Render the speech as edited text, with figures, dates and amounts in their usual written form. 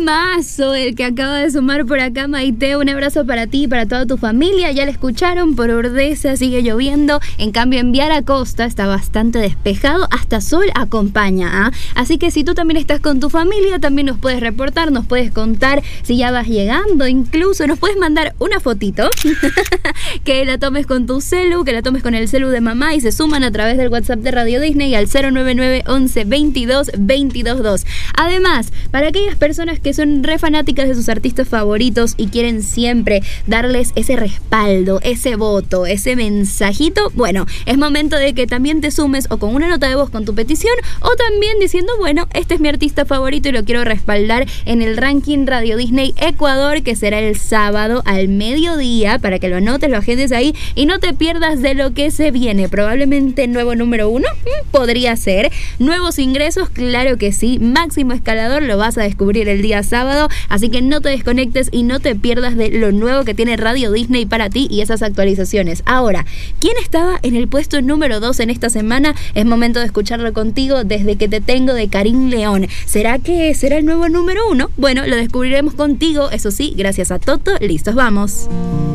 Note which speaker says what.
Speaker 1: temazo el que acaba de sumar por acá Maite. Un abrazo para ti y para toda tu familia. Ya la escucharon, por Urdesa sigue lloviendo. En cambio en Viaracosta está bastante despejado, hasta sol acompaña, ¿eh? Así que si tú también estás con tu familia, también nos puedes reportar, nos puedes contar si ya vas llegando, incluso nos puedes mandar una fotito que la tomes con tu celu, que la tomes con el celu de mamá, y se suman a través del WhatsApp de Radio Disney al 099 11 22 22 2. Además, para aquellas personas que son re fanáticas de sus artistas favoritos y quieren siempre darles ese respaldo, ese voto, ese mensajito, bueno, es momento de que también te sumes o con una nota de voz con tu petición, o también diciendo, bueno, este es mi artista favorito y lo quiero respaldar en el ranking Radio Disney Ecuador, que será el sábado al mediodía, para que lo anotes, lo agendes ahí y no te pierdas de lo que se viene. Probablemente nuevo número 1, podría ser. Nuevos ingresos, claro que sí. Máximo Escalador lo vas a descubrir el día sábado, así que no te desconectes y no te pierdas de lo nuevo que tiene Radio Disney para ti y esas actualizaciones. Ahora, ¿quién estaba en el puesto número 2 en esta semana? Es momento de escucharlo contigo, Desde que te tengo, de Karim León. ¿Será que será el nuevo número 1? Bueno, lo descubriremos contigo, eso sí, gracias a Toto. Listos, vamos.